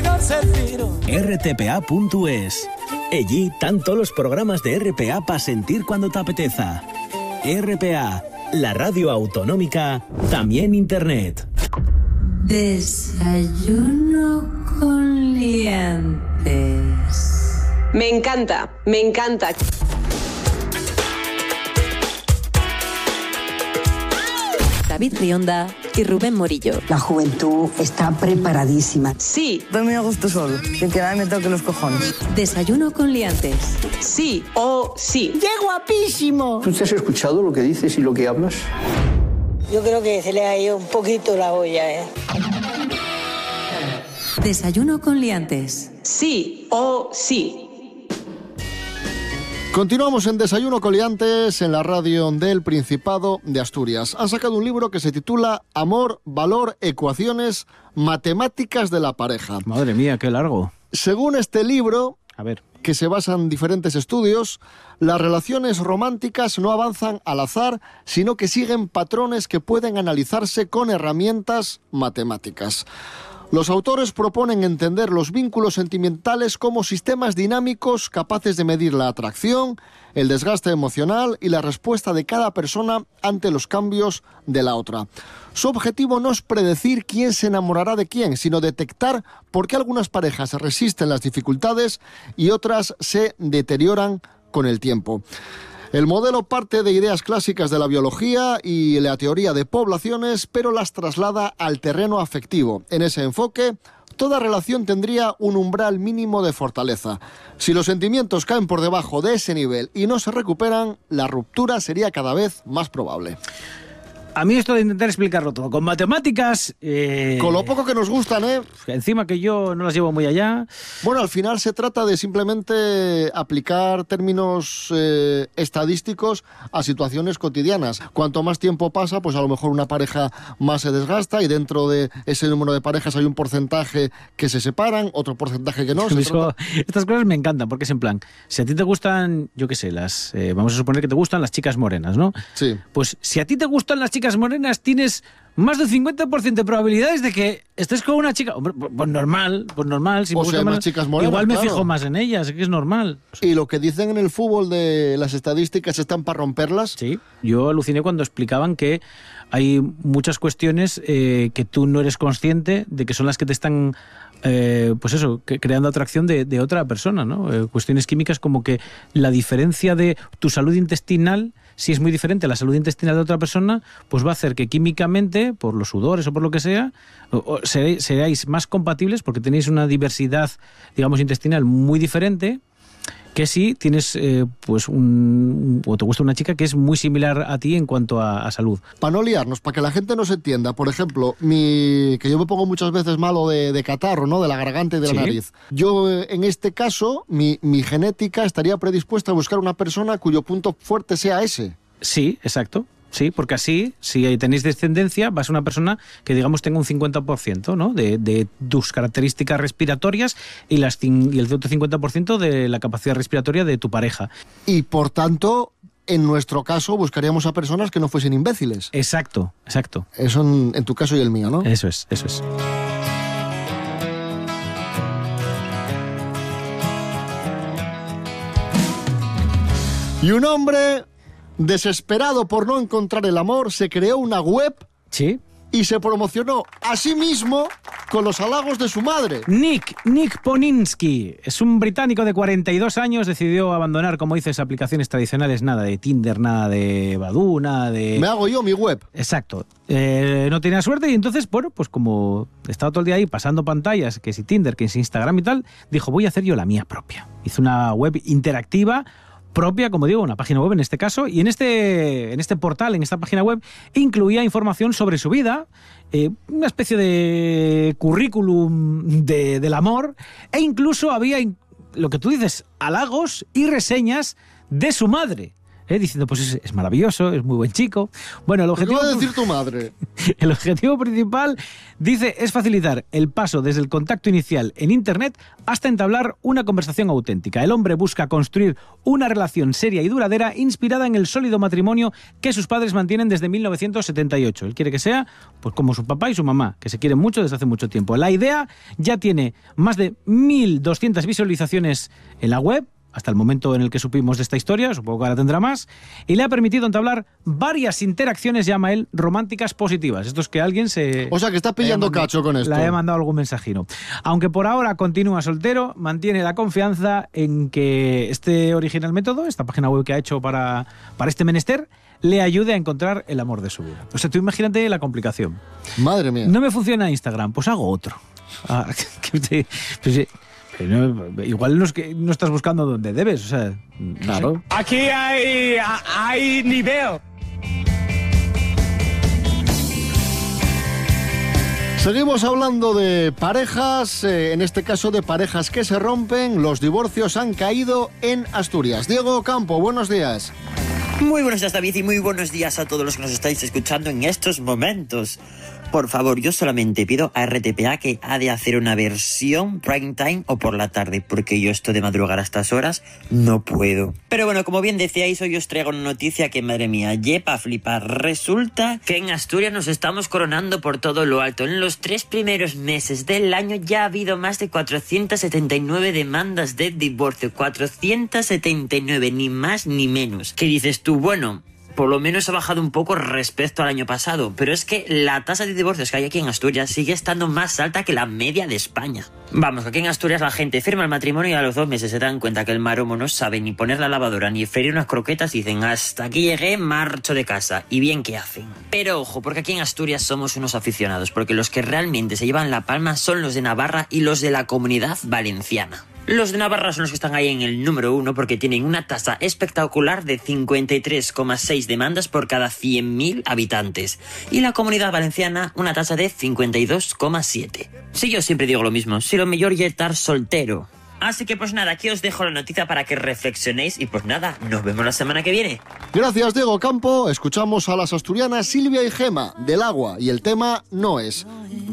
pegarse el tiro. rtpa.es. Allí tanto los programas de RPA para sentir cuando te apeteza. RPA, la radio autonómica, también internet. Desayuno con liantes. Me encanta, me encanta. David Rionda y Rubén Morillo. La juventud está preparadísima. Sí. Dormir a gusto solo, sin que nadie me toque los cojones. Desayuno con liantes. Sí o sí. ¡Qué guapísimo! ¿Tú te has escuchado lo que dices y lo que hablas? Yo creo que se le ha ido un poquito la olla, ¿eh? Desayuno con liantes. Sí o sí. Continuamos en Desayuno con liantes en la radio del Principado de Asturias. Han sacado un libro que se titula Amor, Valor, Ecuaciones Matemáticas de la Pareja. Madre mía, qué largo. Según este libro, a ver, que se basa en diferentes estudios, las relaciones románticas no avanzan al azar, sino que siguen patrones que pueden analizarse con herramientas matemáticas. Los autores proponen entender los vínculos sentimentales como sistemas dinámicos capaces de medir la atracción, el desgaste emocional y la respuesta de cada persona ante los cambios de la otra. Su objetivo no es predecir quién se enamorará de quién, sino detectar por qué algunas parejas resisten las dificultades y otras se deterioran con el tiempo. El modelo parte de ideas clásicas de la biología y la teoría de poblaciones, pero las traslada al terreno afectivo. En ese enfoque, toda relación tendría un umbral mínimo de fortaleza. Si los sentimientos caen por debajo de ese nivel y no se recuperan, la ruptura sería cada vez más probable. A mí esto de intentar explicarlo todo con matemáticas... Con lo poco que nos gustan, ¿eh? Encima que yo no las llevo muy allá. Bueno, al final se trata de simplemente aplicar términos estadísticos a situaciones cotidianas. Cuanto más tiempo pasa, pues a lo mejor una pareja más se desgasta y dentro de ese número de parejas hay un porcentaje que se separan, otro porcentaje que no. Estas cosas me encantan porque es en plan, si a ti te gustan, yo qué sé, vamos a suponer que te gustan las chicas morenas, ¿no? Sí. Pues si a ti te gustan las chicas morenas, tienes más del 50% de probabilidades de que estés con una chica. Hombre, pues normal. Si o sea, más chicas morenas, igual me claro. fijo más en ellas, es que es normal. Y lo que dicen en el fútbol de las estadísticas están para romperlas. Sí, yo aluciné cuando explicaban que hay muchas cuestiones que tú no eres consciente de que son las que te están... pues eso, creando atracción de otra persona, ¿no? Cuestiones químicas como que la diferencia de tu salud intestinal, si es muy diferente a la salud intestinal de otra persona, pues va a hacer que químicamente, por los sudores o por lo que sea, seáis más compatibles porque tenéis una diversidad, digamos, intestinal muy diferente que si tienes o te gusta una chica que es muy similar a ti en cuanto a salud. Para no liarnos, para que la gente nos entienda, por ejemplo, que yo me pongo muchas veces malo de catarro, ¿no? De la garganta y de la nariz. Yo, en este caso, mi genética estaría predispuesta a buscar una persona cuyo punto fuerte sea ese. Sí, exacto. Sí, porque así, si tenéis descendencia, vas a una persona que, digamos, tenga un 50%, ¿no? de tus características respiratorias y el otro 50% de la capacidad respiratoria de tu pareja. Y, por tanto, en nuestro caso, buscaríamos a personas que no fuesen imbéciles. Exacto. Eso en tu caso y el mío, ¿no? Eso es. Y un hombre... desesperado por no encontrar el amor, se creó una web. Sí. Y se promocionó a sí mismo con los halagos de su madre. Nick Poninsky es un británico de 42 años, decidió abandonar, como dices, aplicaciones tradicionales, nada de Tinder, nada de Badoo, nada de... Me hago yo mi web. Exacto. No tenía suerte y entonces, bueno, pues como estaba todo el día ahí pasando pantallas, que si Tinder, que si Instagram y tal, dijo, voy a hacer yo la mía propia. Hizo una web interactiva, propia, como digo, una página web en este caso, y en este portal, en esta página web, incluía información sobre su vida, una especie de currículum del amor, e incluso había lo que tú dices, halagos y reseñas de su madre. diciendo, pues es maravilloso, es muy buen chico. Bueno, ¿Qué va a decir tu madre? El objetivo principal, dice, es facilitar el paso desde el contacto inicial en Internet hasta entablar una conversación auténtica. El hombre busca construir una relación seria y duradera inspirada en el sólido matrimonio que sus padres mantienen desde 1978. Él quiere que sea pues como su papá y su mamá, que se quieren mucho desde hace mucho tiempo. La idea ya tiene más de 1.200 visualizaciones en la web, hasta el momento en el que supimos de esta historia, supongo que ahora tendrá más, y le ha permitido entablar varias interacciones, llama él, románticas positivas. Esto es que alguien se... O sea, que está pillando cacho con esto. Le haya mandado algún mensajino. Aunque por ahora continúa soltero, mantiene la confianza en que este original método, esta página web que ha hecho para este menester, le ayude a encontrar el amor de su vida. O sea, tú imagínate la complicación. Madre mía. No me funciona Instagram, pues hago otro. Igual no estás buscando donde debes, o sea, claro. No sé. Aquí hay nivel. Seguimos hablando de parejas, en este caso de parejas que se rompen. Los divorcios han caído en Asturias. Diego Campo, buenos días. Muy buenos días, David, y muy buenos días a todos los que nos estáis escuchando en estos momentos. Por favor, yo solamente pido a RTPA que ha de hacer una versión prime time o por la tarde, porque yo esto de madrugar a estas horas no puedo. Pero bueno, como bien decíais, hoy os traigo una noticia que, madre mía, yepa flipar. Resulta que en Asturias nos estamos coronando por todo lo alto. En los 3 primeros meses del año ya ha habido más de 479 demandas de divorcio. 479, ni más ni menos. ¿Qué dices tú? Bueno, por lo menos ha bajado un poco respecto al año pasado, pero es que la tasa de divorcios que hay aquí en Asturias sigue estando más alta que la media de España. Vamos, que aquí en Asturias la gente firma el matrimonio y a los 2 meses se dan cuenta que el maromo no sabe ni poner la lavadora ni freír unas croquetas y dicen, hasta aquí llegué, marcho de casa. Y bien que hacen. Pero ojo, porque aquí en Asturias somos unos aficionados, porque los que realmente se llevan la palma son los de Navarra y los de la Comunidad Valenciana. Los de Navarra son los que están ahí en el número 1 porque tienen una tasa espectacular de 53,6 demandas por cada 100.000 habitantes. Y la Comunidad Valenciana una tasa de 52,7. Sí, yo siempre digo lo mismo, si lo mejor es estar soltero. Así que pues nada, aquí os dejo la noticia para que reflexionéis y pues nada, nos vemos la semana que viene. Gracias, Diego Campo. Escuchamos a las asturianas Silvia y Gema, del Agua, y el tema no es.